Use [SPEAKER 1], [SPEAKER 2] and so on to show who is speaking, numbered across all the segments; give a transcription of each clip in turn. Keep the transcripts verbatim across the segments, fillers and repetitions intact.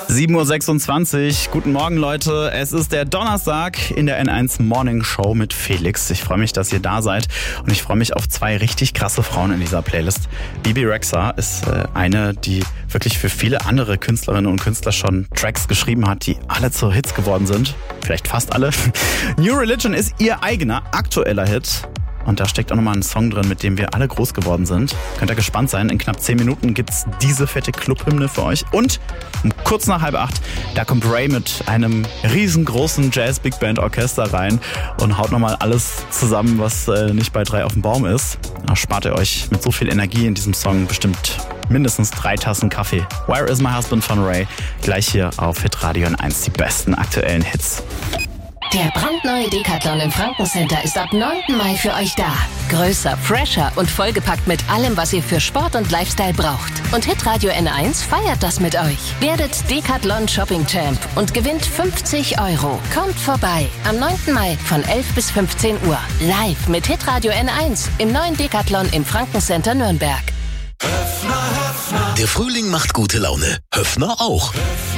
[SPEAKER 1] sieben Uhr sechsundzwanzig. Guten Morgen, Leute. Es ist der Donnerstag in der N eins Morning Show mit Felix. Ich freue mich, dass ihr da seid und ich freue mich auf zwei richtig krasse Frauen in dieser Playlist. Bebe Rexha ist äh, eine, die wirklich für viele andere Künstlerinnen und Künstler schon Tracks geschrieben hat, die alle zu Hits geworden sind. Vielleicht fast alle. New Religion ist ihr eigener aktueller Hit. Und da steckt auch nochmal ein Song drin, mit dem wir alle groß geworden sind. Könnt ihr gespannt sein. In knapp zehn Minuten gibt's diese fette Clubhymne für euch. Und um kurz nach halb acht, da kommt Ray mit einem riesengroßen Jazz-Big-Band-Orchester rein und haut nochmal alles zusammen, was äh, nicht bei drei auf dem Baum ist. Da spart ihr euch mit so viel Energie in diesem Song bestimmt mindestens drei Tassen Kaffee. Where is my husband von Ray? Gleich hier auf Hitradio N eins, die besten aktuellen Hits.
[SPEAKER 2] Der brandneue Decathlon im Franken-Center ist ab neunten Mai für euch da. Größer, fresher und vollgepackt mit allem, was ihr für Sport und Lifestyle braucht. Und Hitradio N eins feiert das mit euch. Werdet Decathlon Shopping Champ und gewinnt fünfzig Euro. Kommt vorbei am neunten Mai von elf bis fünfzehn Uhr. Live mit Hitradio N eins im neuen Decathlon im Franken-Center Nürnberg.
[SPEAKER 3] Höffner, Höffner. Der Frühling macht gute Laune. Höffner auch.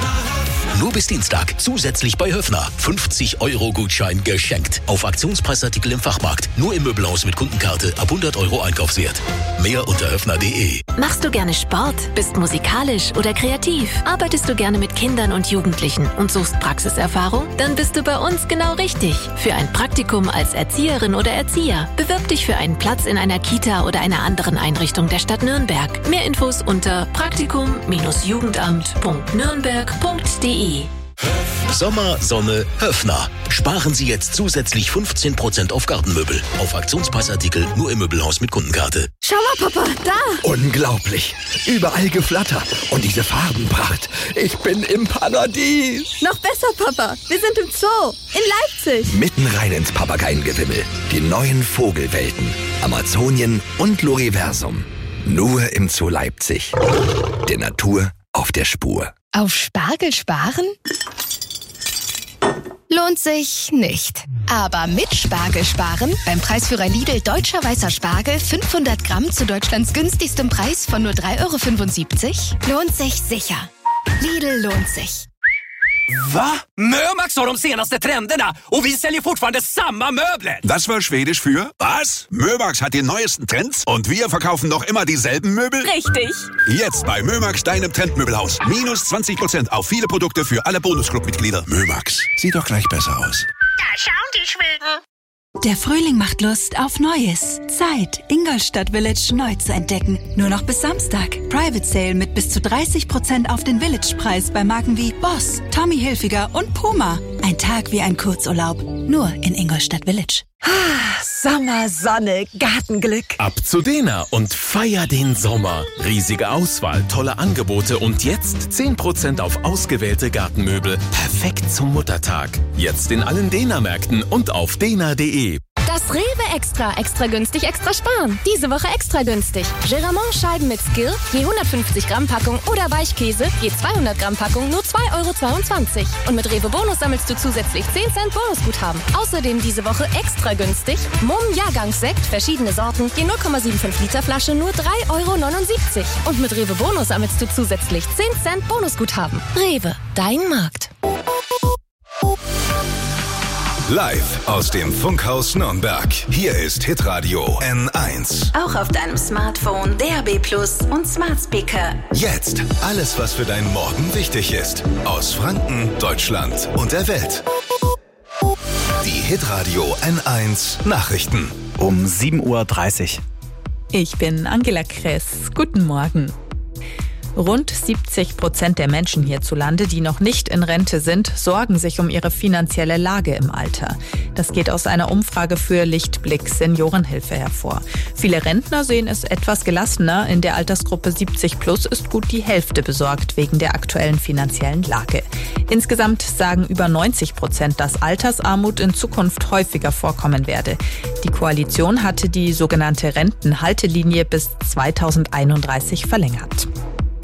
[SPEAKER 3] Nur bis Dienstag. Zusätzlich bei Höffner. fünfzig Euro Gutschein geschenkt. Auf Aktionspreisartikel im Fachmarkt. Nur im Möbelhaus mit Kundenkarte ab hundert Euro Einkaufswert. Mehr unter höffner punkt de.
[SPEAKER 4] Machst du gerne Sport? Bist musikalisch oder kreativ? Arbeitest du gerne mit Kindern und Jugendlichen und suchst Praxiserfahrung? Dann bist du bei uns genau richtig. Für ein Praktikum als Erzieherin oder Erzieher. Bewirb dich für einen Platz in einer Kita oder einer anderen Einrichtung der Stadt Nürnberg. Mehr Infos unter praktikum Bindestrich jugendamt Punkt nürnberg Punkt de.
[SPEAKER 3] Sommer, Sonne, Höffner. Sparen Sie jetzt zusätzlich fünfzehn Prozent auf Gartenmöbel. Auf Aktionspreisartikel nur im Möbelhaus mit Kundenkarte.
[SPEAKER 5] Schau mal, Papa, da!
[SPEAKER 6] Unglaublich. Überall Geflatter. Und diese Farbenpracht. Ich bin im Paradies.
[SPEAKER 5] Noch besser, Papa. Wir sind im Zoo. In Leipzig.
[SPEAKER 6] Mitten rein ins Papageiengewimmel. Die neuen Vogelwelten. Amazonien und Loriversum. Nur im Zoo Leipzig. Der Natur auf der Spur.
[SPEAKER 7] Auf Spargel sparen? Lohnt sich nicht. Aber mit Spargel sparen, beim Preisführer Lidl Deutscher Weißer Spargel fünfhundert Gramm zu Deutschlands günstigstem Preis von nur drei Euro fünfundsiebzig, lohnt sich sicher. Lidl lohnt sich.
[SPEAKER 8] Va? Mömax har de senaste trenderna och vi säljer fortfarande samma möbler.
[SPEAKER 9] Das war Schwedisch für was? Mömax hat die neuesten Trends und wir verkaufen noch immer dieselben Möbel?
[SPEAKER 5] Richtig.
[SPEAKER 9] Jetzt bei Mömax, deinem Trendmöbelhaus. Minus zwanzig Prozent auf viele Produkte für alle Bonusclub-Mitglieder. Mömax, sieht doch gleich besser aus.
[SPEAKER 10] Da schauen die Schweden.
[SPEAKER 11] Der Frühling macht Lust auf Neues. Zeit, Ingolstadt Village neu zu entdecken. Nur noch bis Samstag. Private Sale mit bis zu dreißig Prozent auf den Village-Preis bei Marken wie Boss, Tommy Hilfiger und Puma. Ein Tag wie ein Kurzurlaub. Nur in Ingolstadt Village.
[SPEAKER 12] Sommer, Sonne, Gartenglück.
[SPEAKER 13] Ab zu Dena und feier den Sommer. Riesige Auswahl, tolle Angebote und jetzt zehn Prozent auf ausgewählte Gartenmöbel. Perfekt zum Muttertag. Jetzt in allen Dena-Märkten und auf dena punkt de.
[SPEAKER 14] Das Rewe Extra, extra günstig, extra sparen. Diese Woche extra günstig. Geramont-Scheiben mit Skill, je hundertfünfzig Gramm Packung oder Weichkäse, je zweihundert Gramm Packung, nur zwei Euro zweiundzwanzig. Und mit Rewe Bonus sammelst du zusätzlich zehn Cent Bonusguthaben. Außerdem diese Woche extra günstig. Mumm Jahrgangssekt, verschiedene Sorten, je null Komma fünfundsiebzig Liter Flasche, nur drei Euro neunundsiebzig. Und mit Rewe Bonus sammelst du zusätzlich zehn Cent Bonusguthaben. Rewe, dein Markt.
[SPEAKER 15] Live aus dem Funkhaus Nürnberg. Hier ist Hitradio N eins.
[SPEAKER 4] Auch auf deinem Smartphone, D A B Plus und Smart Speaker.
[SPEAKER 15] Jetzt alles, was für deinen Morgen wichtig ist. Aus Franken, Deutschland und der Welt. Die Hitradio N eins Nachrichten.
[SPEAKER 1] Um sieben Uhr dreißig.
[SPEAKER 16] Ich bin Angela Kress. Guten Morgen. Rund siebzig Prozent der Menschen hierzulande, die noch nicht in Rente sind, sorgen sich um ihre finanzielle Lage im Alter. Das geht aus einer Umfrage für Lichtblick Seniorenhilfe hervor. Viele Rentner sehen es etwas gelassener. In der Altersgruppe siebzig plus ist gut die Hälfte besorgt wegen der aktuellen finanziellen Lage. Insgesamt sagen über neunzig Prozent, dass Altersarmut in Zukunft häufiger vorkommen werde. Die Koalition hatte die sogenannte Rentenhaltelinie bis zweitausendeinunddreißig verlängert.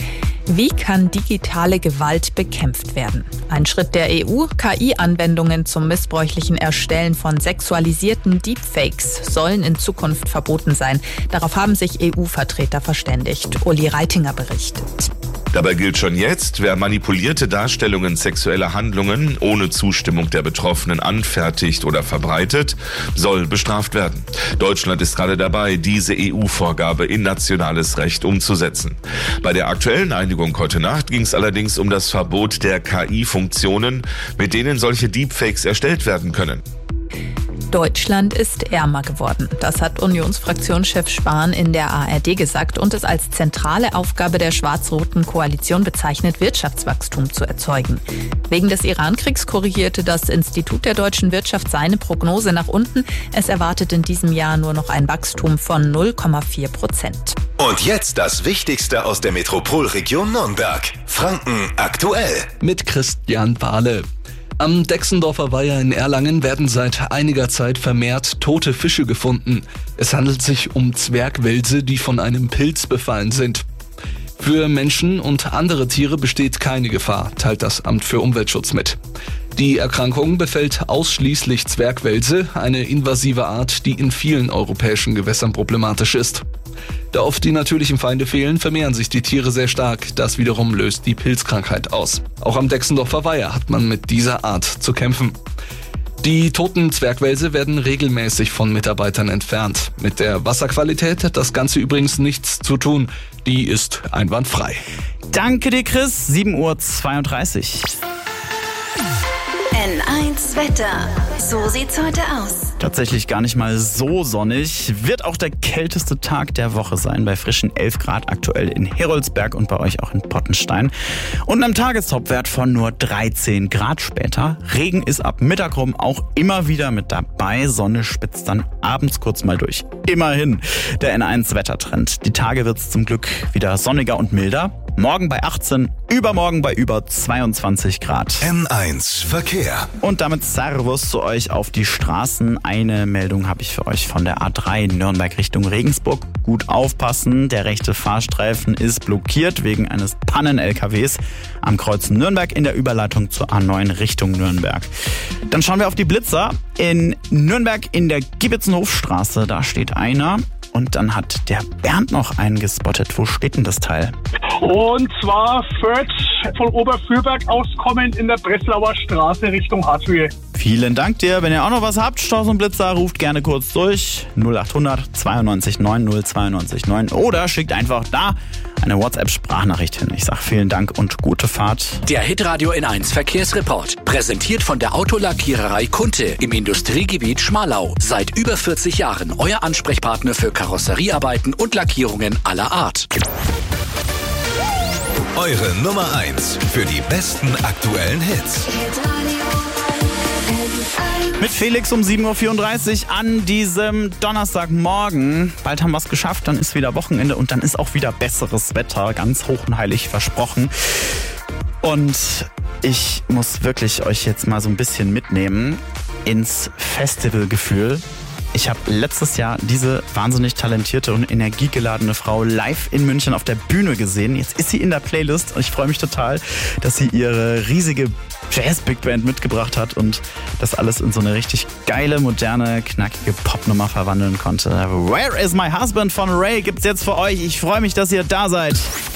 [SPEAKER 16] Wie kann digitale Gewalt bekämpft werden? Ein Schritt der E U, K I-Anwendungen zum missbräuchlichen Erstellen von sexualisierten Deepfakes sollen in Zukunft verboten sein. Darauf haben sich E U-Vertreter verständigt. Uli Reitinger berichtet.
[SPEAKER 17] Dabei gilt schon jetzt, wer manipulierte Darstellungen sexueller Handlungen ohne Zustimmung der Betroffenen anfertigt oder verbreitet, soll bestraft werden. Deutschland ist gerade dabei, diese E U-Vorgabe in nationales Recht umzusetzen. Bei der aktuellen Einigung heute Nacht ging es allerdings um das Verbot der K I-Funktionen, mit denen solche Deepfakes erstellt werden können.
[SPEAKER 16] Deutschland ist ärmer geworden. Das hat Unionsfraktionschef Spahn in der A R D gesagt und es als zentrale Aufgabe der schwarz-roten Koalition bezeichnet, Wirtschaftswachstum zu erzeugen. Wegen des Iran-Kriegs korrigierte das Institut der deutschen Wirtschaft seine Prognose nach unten. Es erwartet in diesem Jahr nur noch ein Wachstum von null Komma vier Prozent.
[SPEAKER 15] Und jetzt das Wichtigste aus der Metropolregion Nürnberg. Franken aktuell.
[SPEAKER 18] Mit Christian Bahle. Am Dexendorfer Weiher in Erlangen werden seit einiger Zeit vermehrt tote Fische gefunden. Es handelt sich um Zwergwelse, die von einem Pilz befallen sind. Für Menschen und andere Tiere besteht keine Gefahr, teilt das Amt für Umweltschutz mit. Die Erkrankung befällt ausschließlich Zwergwelse, eine invasive Art, die in vielen europäischen Gewässern problematisch ist. Da oft die natürlichen Feinde fehlen, vermehren sich die Tiere sehr stark. Das wiederum löst die Pilzkrankheit aus. Auch am Dexendorfer Weiher hat man mit dieser Art zu kämpfen. Die toten Zwergwelse werden regelmäßig von Mitarbeitern entfernt. Mit der Wasserqualität hat das Ganze übrigens nichts zu tun. Die ist einwandfrei.
[SPEAKER 1] Danke dir, Chris. sieben Uhr zweiunddreißig.
[SPEAKER 4] N eins Wetter. So sieht's heute aus.
[SPEAKER 1] Tatsächlich gar nicht mal so sonnig. Wird auch der kälteste Tag der Woche sein, bei frischen elf Grad aktuell in Heroldsberg und bei euch auch in Pottenstein. Und einem Tagestopwert von nur dreizehn Grad später. Regen ist ab Mittag rum auch immer wieder mit dabei. Sonne spitzt dann abends kurz mal durch. Immerhin der N eins Wettertrend. Die Tage wird's zum Glück wieder sonniger und milder. Morgen bei achtzehn, übermorgen bei über zweiundzwanzig Grad.
[SPEAKER 15] N eins Verkehr.
[SPEAKER 1] Und damit Servus zu euch auf die Straßen. Eine Meldung habe ich für euch von der A drei Nürnberg Richtung Regensburg. Gut aufpassen, der rechte Fahrstreifen ist blockiert wegen eines Pannen-L K Ws am Kreuz Nürnberg in der Überleitung zur A neun Richtung Nürnberg. Dann schauen wir auf die Blitzer. In Nürnberg in der Gibitzenhofstraße, da steht einer. Und dann hat der Bernd noch einen gespottet. Wo steht denn das Teil?
[SPEAKER 19] Und zwar Fürth von Oberfürberg auskommend in der Breslauer Straße Richtung Harthöhe.
[SPEAKER 1] Vielen Dank dir. Wenn ihr auch noch was habt, Stoß und Blitzer, ruft gerne kurz durch. null acht hundert zweiundneunzig neun null zweiundneunzig neun oder schickt einfach da eine WhatsApp-Sprachnachricht hin. Ich sag vielen Dank und gute Fahrt.
[SPEAKER 3] Der Hitradio N eins Verkehrsreport. Präsentiert von der Autolackiererei Kunte im Industriegebiet Schmalau. Seit über vierzig Jahren euer Ansprechpartner für Karosseriearbeiten und Lackierungen aller Art.
[SPEAKER 15] Eure Nummer eins für die besten aktuellen Hits.
[SPEAKER 1] Mit Felix um sieben Uhr vierunddreißig an diesem Donnerstagmorgen. Bald haben wir es geschafft, dann ist wieder Wochenende und dann ist auch wieder besseres Wetter, ganz hoch und heilig versprochen. Und ich muss wirklich euch jetzt mal so ein bisschen mitnehmen ins Festivalgefühl. Ich habe letztes Jahr diese wahnsinnig talentierte und energiegeladene Frau live in München auf der Bühne gesehen. Jetzt ist sie in der Playlist und ich freue mich total, dass sie ihre riesige Jazz-Big Band mitgebracht hat und das alles in so eine richtig geile, moderne, knackige Popnummer verwandeln konnte. Where is my husband von Ray gibt's jetzt für euch. Ich freue mich, dass ihr da seid.